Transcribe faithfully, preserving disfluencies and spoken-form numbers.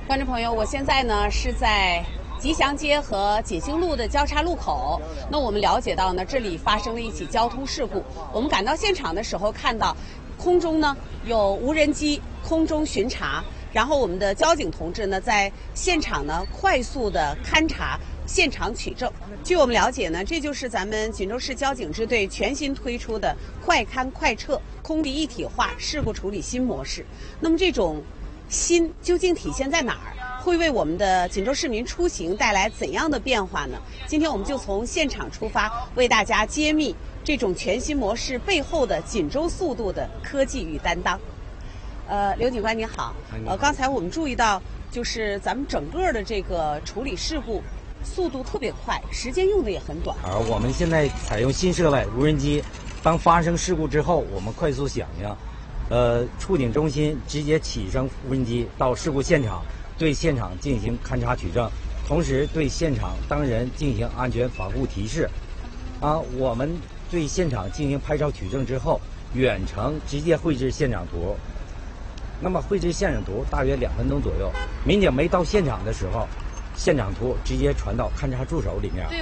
观众朋友，我现在呢是在吉祥街和锦兴路的交叉路口。那我们了解到呢，这里发生了一起交通事故。我们赶到现场的时候，看到空中呢有无人机空中巡查，然后我们的交警同志呢在现场呢快速的勘查现场取证。据我们了解呢，这就是咱们锦州市交警支队全新推出的快勘快撤空地一体化事故处理新模式。那么这种新究竟体现在哪儿？会为我们的锦州市民出行带来怎样的变化呢？今天我们就从现场出发，为大家揭秘这种全新模式背后的锦州速度的科技与担当。呃，刘警官您好，呃，刚才我们注意到，就是咱们整个的这个处理事故速度特别快，时间用的也很短。 而我们现在采用新设备无人机，当发生事故之后，我们快速响应。呃，处警中心直接启升无人机到事故现场，对现场进行勘查取证，同时对现场当人进行安全防护提示。啊，我们对现场进行拍照取证之后，远程直接绘制现场图。那么绘制现场图大约两分钟左右，民警没到现场的时候，现场图直接传到勘查助手里面。